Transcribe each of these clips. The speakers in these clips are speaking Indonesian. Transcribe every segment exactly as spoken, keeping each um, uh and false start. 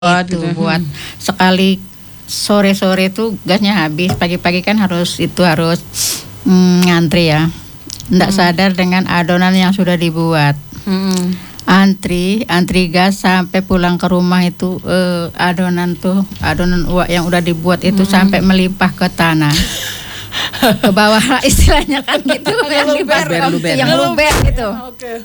itu gitu. buat sekali sore-sore tuh gasnya habis, pagi-pagi kan harus itu harus mm, ngantri ya. Nggak hmm. sadar dengan adonan yang sudah dibuat. Hmm. Antri, antri gas sampai pulang ke rumah itu eh, adonan tuh, adonan uak yang udah dibuat itu hmm. sampai melimpah ke tanah. Ke bawah lah istilahnya kan gitu. yang luber, luber, yang luber gitu. Okay.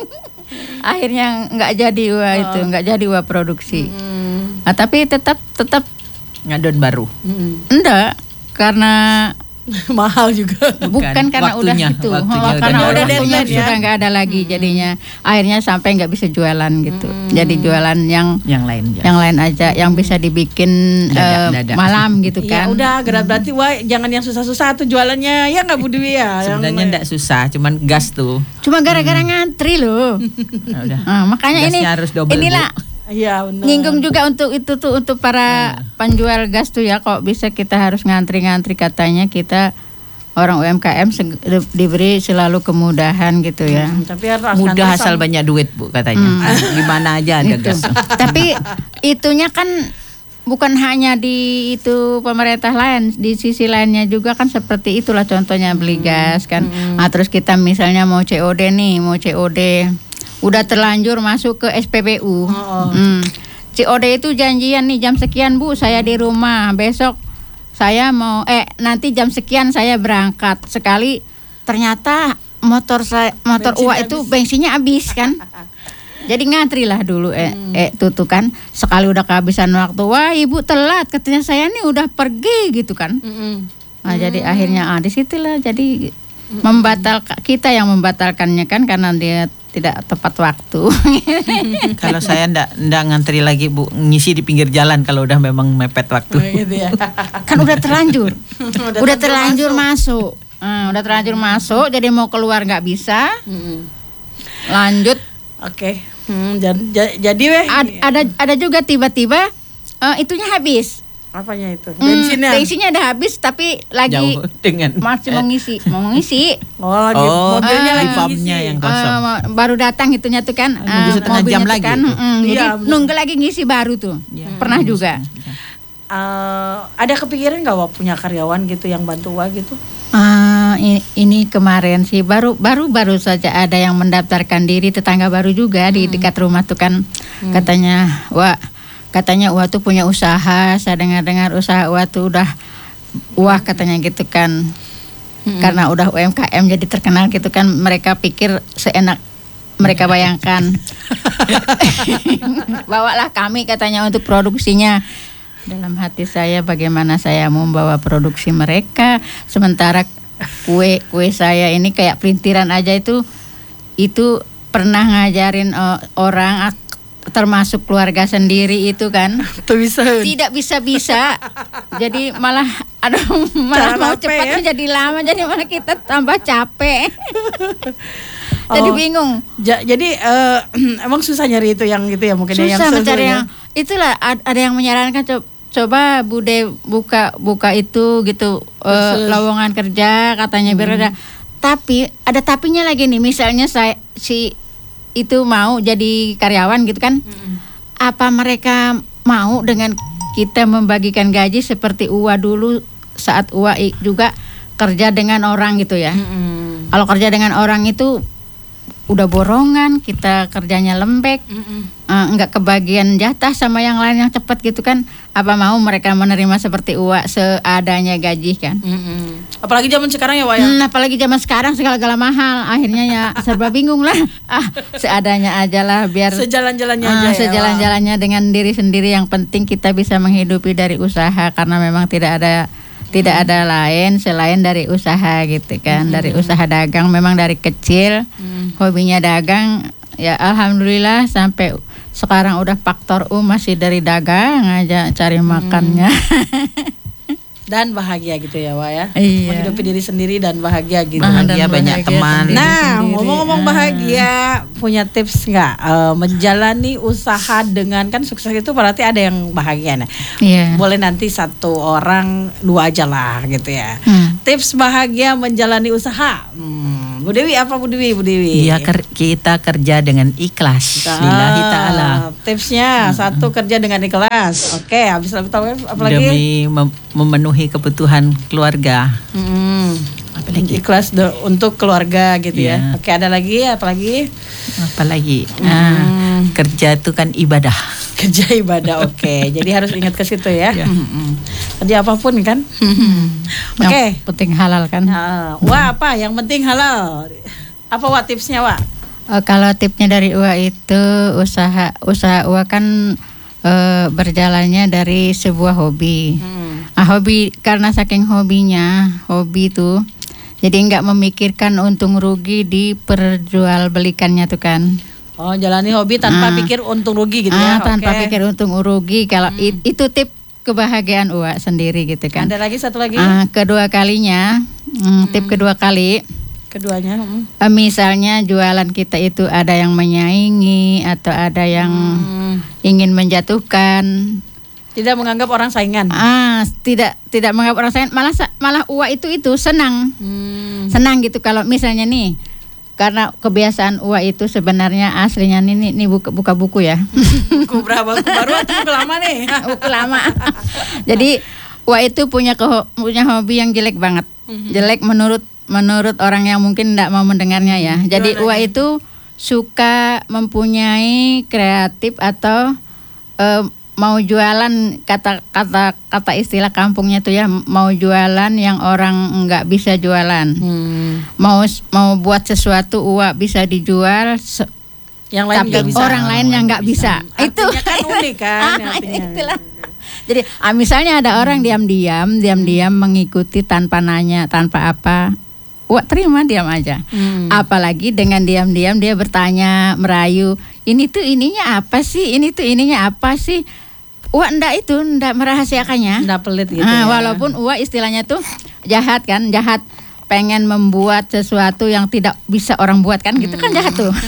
Akhirnya nggak jadi uak oh. itu, nggak jadi uak produksi. Hmm. Nah, tapi tetap tetap ngadon baru. Hmm. Enggak, karena mahal juga. Bukan, Bukan karena waktunya, udah itu, waktunya karena udah udah deadline ya. Sudah nggak ada lagi hmm. jadinya. Akhirnya sampai nggak bisa jualan gitu. Hmm. Jadi jualan yang yang lain, aja. yang lain aja, yang bisa dibikin dadak, uh, dadak. malam gitu kan. Ya udah, berarti wah jangan yang susah-susah tuh jualannya ya nggak Bu Dwi ya. Sebenarnya nggak susah, cuman gas tuh. Cuma gara-gara hmm. ngantri loh. Nah, udah. Nah, makanya gasnya ini harus double, inilah. Iya benar. Nyinggung juga untuk itu tuh untuk para hmm. penjual gas tuh ya, kok bisa kita harus ngantri-ngantri, katanya kita orang U M K M se- diberi selalu kemudahan gitu ya. Hmm, tapi harus mudah asal sama. Banyak duit Bu katanya. Hmm. Di mana aja ada gas. Tapi itunya kan bukan hanya di itu pemerintah lain, di sisi lainnya juga kan seperti itulah, contohnya beli gas kan. Hmm. Nah, terus kita misalnya mau C O D nih, mau C O D udah terlanjur masuk ke S P B U. Oh. Hmm. C O D itu janjian nih jam sekian Bu saya di rumah, besok saya mau eh nanti jam sekian saya berangkat. Sekali ternyata motor saya motor bensin uak itu bensinnya habis kan. Jadi ngantri lah dulu eh, hmm. eh tuh kan sekali udah kehabisan waktu, wah ibu telat katanya, saya nih udah pergi gitu kan. Hmm. Nah hmm. jadi akhirnya ah disitulah jadi hmm. membatal kita yang membatalkannya kan karena dia tidak tepat waktu. Kalau saya ndak ndak ngantri lagi Bu, ngisi di pinggir jalan kalau udah memang mepet waktu. Oh, gitu ya. Kan udah terlanjur, udah, udah terlanjur masuk, masuk. Hmm, udah terlanjur masuk, jadi mau keluar nggak bisa. Hmm. Lanjut. Oke. Okay. Hmm, jadi jadi weh. Ad, ada ada juga tiba-tiba uh, itunya habis. Apanya itu? Bensinnya? Hmm, bensinnya udah habis tapi lagi jauh dengan masih mau ngisi, mau ngisi. Oh, lagi oh, mobilnya uh, lagi pumpnya yang kosong. Uh, baru datang itunya tuh kan. Nunggu uh, setengah jam lagi. Kan, mm, iya, jadi nunggu lagi ngisi baru tuh. Ya, pernah hmm. juga. Uh, ada kepikiran nggak Wak punya karyawan gitu yang bantu Wak gitu? Uh, ini, ini kemarin sih baru baru baru saja ada yang mendaftarkan diri, tetangga baru juga hmm. di dekat rumah tuh kan. Hmm. Katanya Wak katanya Wah tuh punya usaha, saya dengar-dengar usaha Wah tuh udah wah katanya gitu kan. Hmm. Karena udah U M K M jadi terkenal gitu kan, mereka pikir seenak mereka bayangkan. Bawalah kami katanya untuk produksinya. Dalam hati saya bagaimana saya mau membawa produksi mereka, sementara kue kue saya ini kayak pelintiran aja itu itu pernah ngajarin uh, orang termasuk keluarga sendiri itu kan bisa. tidak bisa-bisa jadi malah aduh malah cara mau capek, cepatnya ya? jadi lama, jadi malah kita tambah capek. Jadi oh, bingung ja, jadi uh, emang susah nyari itu yang gitu ya mungkin susah yang mencari ya? yang itulah ada yang menyarankan coba, coba Bude buka buka itu gitu uh, lowongan kerja katanya hmm. biar ada, tapi ada tapinya lagi nih, misalnya saya si itu mau jadi karyawan gitu kan, mm-hmm. apa mereka mau dengan kita membagikan gaji seperti Uwa dulu saat Uwa juga kerja dengan orang gitu ya. Mm-hmm. Kalau kerja dengan orang itu udah borongan, kita kerjanya lembek, mm-hmm. uh, nggak kebagian jatah sama yang lain yang cepat gitu kan. Apa mau mereka menerima seperti Uwa seadanya gaji kan? Mm-hmm. Apalagi zaman sekarang ya Wak ya? Hmm, apalagi zaman sekarang segala-gala mahal, akhirnya ya serba bingung lah. Ah seadanya aja lah biar sejalan-jalannya uh, aja ya. Sejalan-jalannya dengan diri sendiri, yang penting kita bisa menghidupi dari usaha karena memang tidak ada tidak ada lain selain dari usaha gitu kan. Hmm. Dari usaha dagang memang dari kecil hmm. hobinya dagang ya, alhamdulillah sampai sekarang udah faktor U masih dari dagang aja cari makannya. Hmm. Dan bahagia gitu ya Wak ya. Iya. Menghidupi diri sendiri dan bahagia gitu. Bahagia, banyak bahagia teman. Nah ngomong-ngomong bahagia, punya tips nggak uh, menjalani usaha dengan, kan sukses itu berarti ada yang bahagia nah. Iya. Boleh nanti satu orang dua aja lah gitu ya. Hmm. Tips bahagia menjalani usaha. Hmm, Bu Dewi apa Bu Dewi? Bu Dewi. Iya, ker- kita kerja dengan ikhlas. Ah, Lillahi ta'ala. Tipsnya hmm. satu, kerja dengan ikhlas. Oke, habis itu apa lagi? Demi mem- memenuhi kebutuhan keluarga. Hmm. Apalagi ikhlas de- untuk keluarga gitu yeah. ya. Oke, ada lagi apa lagi? Apalagi hmm. nah, kerja itu kan ibadah. Kerja ibadah, oke. Okay. Jadi harus ingat ke situ ya. Yeah. Hmm. Jadi apapun kan. Oke. Okay. Penting halal kan. Nah, wah apa? Yang penting halal. Apa Wak tipsnya Wak? Uh, kalau tipsnya dari Uwa itu usaha usaha Uwa kan uh, berjalannya dari sebuah hobi. Hmm. Ah, hobi karena saking hobinya, hobi itu jadi nggak memikirkan untung rugi di perjualbelikannya tuh kan. Oh, jalani hobi tanpa ah. pikir untung rugi gitu ah, ya. Tanpa okay. pikir untung rugi. Kalau hmm. it, itu tip kebahagiaan Uwa sendiri gitu kan. Ada lagi satu lagi. Ah, kedua kalinya, hmm, hmm. tip kedua kali. Keduanya. Hmm. Uh, misalnya jualan kita itu ada yang menyaingi atau ada yang hmm. ingin menjatuhkan. Tidak menganggap orang saingan. Ah, tidak tidak menganggap orang saingan. Malah malah Uwa itu itu senang, hmm. senang gitu kalau misalnya nih, karena kebiasaan Uwa itu sebenarnya aslinya nih nih, nih buka, buka buku ya. Buku berapa? Buku baru atau buku lama nih? Buku lama. Jadi Uwa itu punya keho, punya hobi yang jelek banget, hmm. jelek menurut menurut orang yang mungkin tidak mau mendengarnya ya. Jadi Uwa itu suka mempunyai kreatif atau uh, mau jualan, kata kata kata istilah kampungnya tuh ya, mau jualan yang orang nggak bisa jualan. Hmm. Mau mau buat sesuatu Uwa bisa dijual, se- yang lain tapi bisa. orang lain yang nggak bisa. bisa. Itu kan unik kan. Itulah. Jadi ah, misalnya ada orang diam-diam, diam-diam mengikuti tanpa nanya, tanpa apa. Wah, terima diam aja. Hmm. Apalagi dengan diam-diam dia bertanya, merayu, ini tuh ininya apa sih? Ini tuh ininya apa sih? Wah, enggak itu, enggak merahasiakannya. Enggak pelit gitu nah, ya. Walaupun Wah istilahnya tuh jahat kan, jahat pengen membuat sesuatu yang tidak bisa orang buat kan, gitu hmm. kan jahat tuh.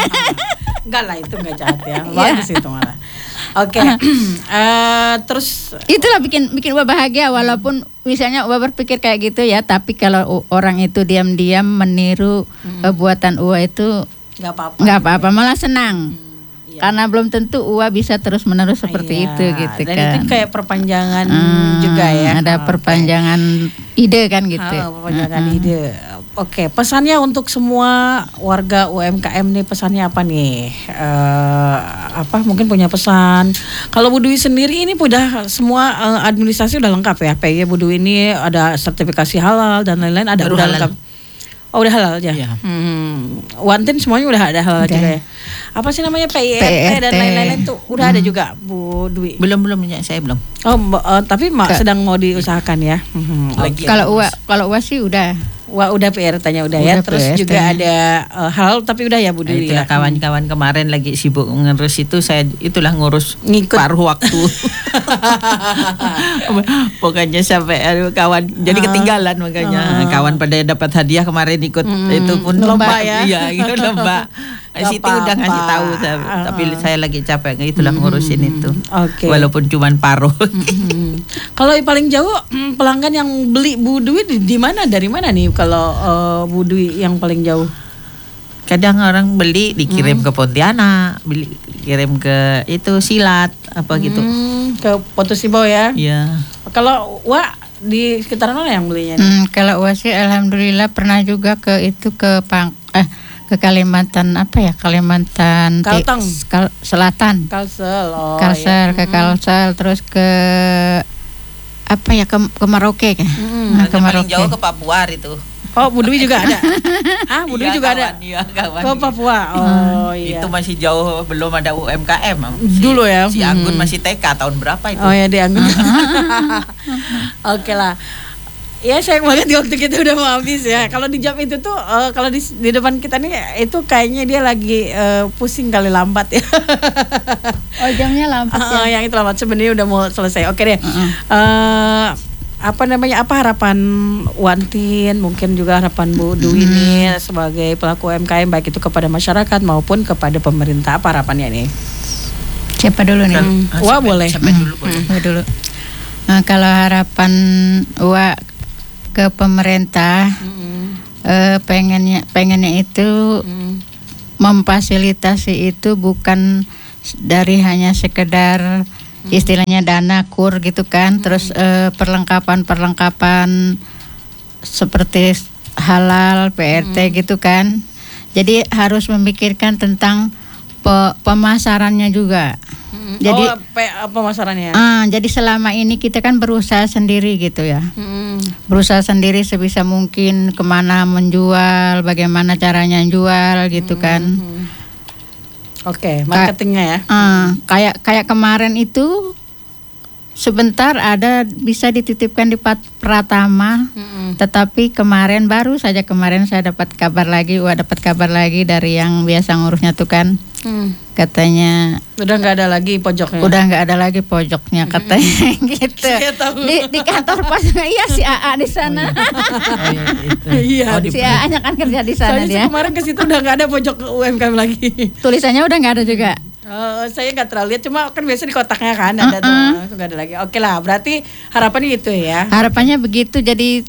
Enggak lah, itu enggak jahat ya. Bagus itu malah. Oke, okay. uh, terus itulah bikin bikin Uwa bahagia walaupun misalnya Uwa berpikir kayak gitu ya, tapi kalau orang itu diam-diam meniru hmm. uh, buatan Uwa itu nggak apa-apa, nggak apa-apa, malah senang. Hmm. Karena belum tentu Uwa bisa terus-menerus seperti iya. itu gitu Dan kan. Dan itu kayak perpanjangan hmm, juga ya. Ada okay. perpanjangan ide kan gitu. Oh, perpanjangan uh-huh. ide. Oke, okay. Pesannya untuk semua warga U M K M nih, pesannya apa nih? Uh, apa mungkin punya pesan? Kalau Bu Dwi sendiri ini udah semua uh, administrasi udah lengkap ya. P Y Bu Dwi ini ada sertifikasi halal dan lain-lain, ada Baru udah halal. lengkap. Oh, udah halal aja. Ya. Hmm. Wantin semuanya udah ada halal okay. juga ya. Apa sih namanya P I R T dan lain-lain tuh udah hmm. ada juga Bu Dwi? Belum belum ya, saya belum. Oh, uh, tapi ma- sedang mau diusahakan ya. Hmm. Okay. Kalau Uwa kalau Uwa sih udah. Wah, udah P R T-nya udah, udah ya. Terus P R T. Juga ada uh, halal tapi udah ya Bu Dwi. Itulah ya. kawan-kawan kemarin lagi sibuk ngurus itu, saya itulah ngurus ngikut paruh waktu. Pokoknya sampai aduh, kawan jadi ketinggalan makanya. Uh. Kawan pada dapat hadiah kemarin ikut hmm. itu pun lomba ya. Iya, ikut lomba. Siti udah ngasih tahu saya, uh. tapi saya lagi capek itulah ngurusin hmm. itu. Okay. Walaupun cuman paruh. Hmm. Kalau paling jauh pelanggan yang beli Bu Dwi di, di mana, dari mana nih kalau uh, Bu Dwi yang paling jauh? Kadang orang beli dikirim hmm. ke Pontianak, beli kirim ke itu Silat apa gitu. Hmm, ke Pontusibo ya? Iya. Kalau Wah di sekitaran mana yang belinya? Hmm, kalau Wah sih alhamdulillah pernah juga ke itu ke Pang eh ke Kalimantan apa ya Kalimantan Kalteng T- Kal- Selatan Kalsel oh Kalsel iya. ke Kalsel terus ke apa ya ke, ke Merauke ya hmm. nah, ke Merauke. Paling jauh ke Papua itu. Oh, Bu Dwi juga ada. Ah, Bu Dwi iya, juga kawan, ada. Iya, kawan. Ke Papua. Oh, hmm. iya. Itu masih jauh, belum ada U M K M. Si, dulu ya. Si Anggun hmm. masih T K tahun berapa itu? Oh ya, di Anggun. Oke lah. Ya sayang banget waktu kita udah mau habis ya. Kalau di jam itu tuh uh, kalau di, di depan kita nih itu kayaknya dia lagi uh, pusing kali lambat ya. Oh, jamnya lambat ya. Uh, yang itu lambat sebenarnya udah mau selesai. Oke deh. Uh-uh. Uh, apa namanya? Apa harapan Wantin, mungkin juga harapan Bu Dwi ini hmm. sebagai pelaku U M K M baik itu kepada masyarakat maupun kepada pemerintah, apa harapannya nih? Siapa dulu nih? Hmm. Wah, boleh. Sampai dulu boleh. Hmm. dulu. Nah, kalau harapan Wah ke pemerintah, mm-hmm. eh, pengennya pengennya itu Hmm. memfasilitasi itu bukan dari hanya sekedar istilahnya dana kur gitu kan, terus eh, perlengkapan-perlengkapan seperti halal, P R T gitu kan. Jadi harus memikirkan tentang pe- pemasarannya juga. Hmm. Jadi oh, pe- pemasarannya. ah, jadi selama ini kita kan berusaha sendiri gitu ya. Hmm. Berusaha sendiri sebisa mungkin kemana menjual, bagaimana caranya jual gitu kan. Hmm. Oke, marketingnya ya. Ah, kayak kayak kemarin itu sebentar ada bisa dititipkan di Pat- Pratama, Hmm. tetapi kemarin baru saja kemarin saya dapat kabar lagi, wah dapat kabar lagi dari yang biasa ngurusnya tuh kan, Hmm. katanya Udah nggak ada lagi pojoknya. udah nggak ada lagi pojoknya katanya gitu. Saya tahu. Di, di kantor pos iya si A A di sana. Oh, iya, itu. Iya. Oh, di- Si A A-nya kan kerja di sana Soalnya dia. saya kemarin ke situ udah nggak ada pojok U M K M lagi. Tulisannya udah nggak ada juga. Oh, saya nggak terlalu lihat, cuma kan biasa di kotaknya kan ada tuh, nggak ada lagi. Oke lah, berarti harapannya itu ya. Harapannya begitu. Jadi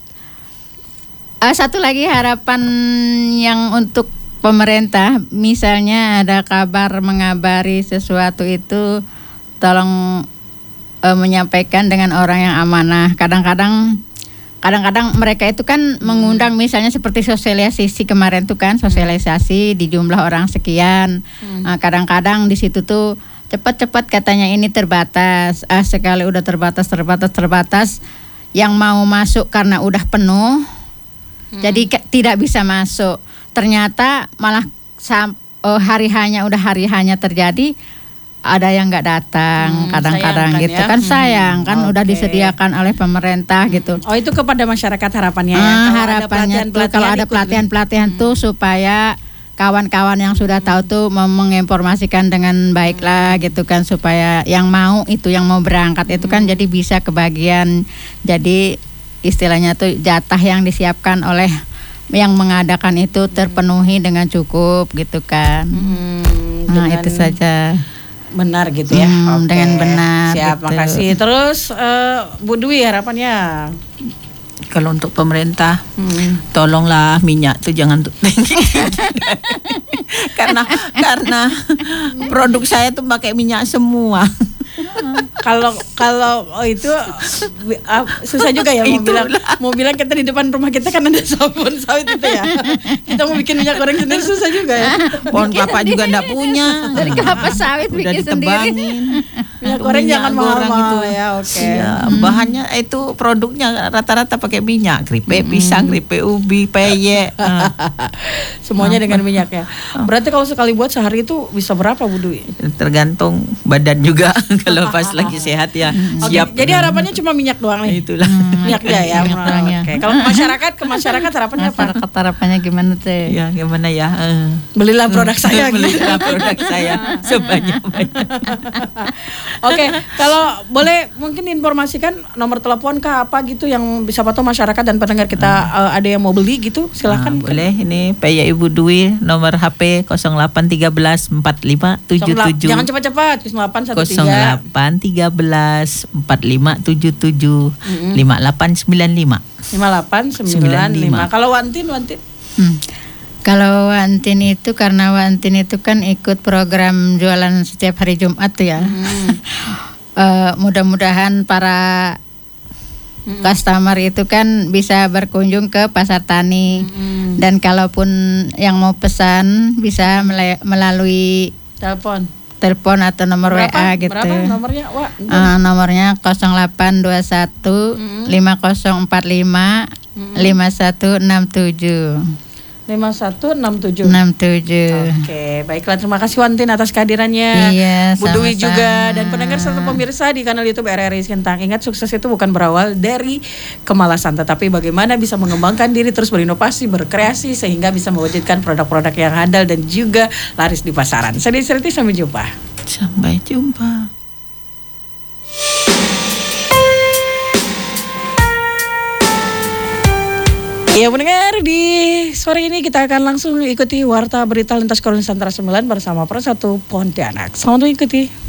eh, satu lagi harapan yang untuk pemerintah, misalnya ada kabar mengabari sesuatu itu, tolong eh, menyampaikan dengan orang yang amanah. Kadang-kadang kadang-kadang mereka itu kan mengundang misalnya seperti sosialisasi kemarin tuh kan, sosialisasi di jumlah orang sekian. Nah, kadang-kadang di situ tuh cepat-cepat katanya ini terbatas. Ah, sekali udah terbatas terbatas terbatas yang mau masuk karena udah penuh. Jadi ke- tidak bisa masuk. Ternyata malah sam- eh, hari hanya udah hari hanya terjadi ada yang nggak datang Hmm, kadang-kadang sayang kan gitu ya? kan sayang kan Hmm, udah oke. disediakan oleh pemerintah gitu. Oh, itu kepada masyarakat harapannya ya. Ah, Kalau ada harapannya tuh pelatihan-pelatihan kalau ada ikut. pelatihan-pelatihan tuh supaya kawan-kawan yang sudah tahu tuh mem- menginformasikan dengan baik lah gitu kan, supaya yang mau itu yang mau berangkat itu kan jadi bisa kebagian, jadi istilahnya tuh jatah yang disiapkan oleh yang mengadakan itu terpenuhi dengan cukup gitu kan. Hmm, Nah dengan itu saja. benar gitu ya. Hmm, Oke. dengan benar Siap, gitu. makasih. Terus eh, Bu Dwi harapannya. Kalau untuk pemerintah, Hmm. tolonglah minyak tuh jangan tuh tinggi. karena karena produk saya tuh pakai minyak semua. Kalau kalau oh itu bi- ah, susah juga ya mau Itulah. bilang mau bilang kita di depan rumah kita kan ada sabun sawit itu ya. Kita mau bikin minyak goreng sendiri susah juga ya. Pohon kelapa juga enggak punya. Dari kelapa sawit Udah bikin sendiri. ditebangin. Minyak Untuk goreng minyak jangan goreng mahal-mahal ya, oke. Iya, bahannya itu produknya rata-rata pakai minyak, keripik pisang, keripik ubi, peyek. Nah, Semuanya dengan minyak ya. Berarti kalau sekali buat sehari itu bisa berapa Bu Dwi? tergantung badan juga kalau pas lagi sehat ya. Oke, Siap. jadi harapannya cuma minyak doang nih. Itulah. Minyak aja ya. Minyak doang ya. Oke. Kalau ke masyarakat, ke masyarakat harapannya apa? Masyarakat harapannya gimana tuh? Ya, gimana ya? Eh. Belilah produk saya gitu. Belilah produk saya sebanyak-banyak. Oke, kalau boleh mungkin informasikan nomor telepon kah apa gitu yang bisa tahu masyarakat dan pendengar kita eh, ada yang mau beli gitu, silakan. Nah, boleh ini Paya Ibu Dwi nomor H P nol delapan satu tiga empat lima tujuh tujuh Jangan cepat-cepat, nol delapan satu nol tiga delapan tiga empat lima tujuh tujuh lima delapan sembilan lima. lima delapan sembilan lima. Kalau Wantin, Wantin. Hmm. Kalau Wantin itu karena Wantin itu kan ikut program jualan setiap hari Jumat tuh ya. Eh, mudah-mudahan para customer itu kan bisa berkunjung ke pasar tani. Dan kalaupun yang mau pesan bisa mele- melalui Telepon. telepon atau nomor Berapa? W A gitu. Berapa nomornya? Wah, Eh, nomornya nol delapan dua satu lima nol empat lima lima satu enam tujuh lima satu enam tujuh. enam tujuh. Oke, baiklah, terima kasih Wantin atas kehadirannya. Iya, Bu Dwi sama-sama. juga dan pendengar serta pemirsa di kanal YouTube R R I Sintang. Ingat, sukses itu bukan berawal dari kemalasan, tetapi bagaimana bisa mengembangkan diri, terus berinovasi, berkreasi sehingga bisa mewujudkan produk-produk yang handal dan juga laris di pasaran. Saya Desi Reti, sampai jumpa. Sampai jumpa. Ya pendengar, di sore ini kita akan langsung ikuti Warta Berita Lintas Korea Nusantara sembilan bersama Persatu Pontianak. Selamat mengikuti.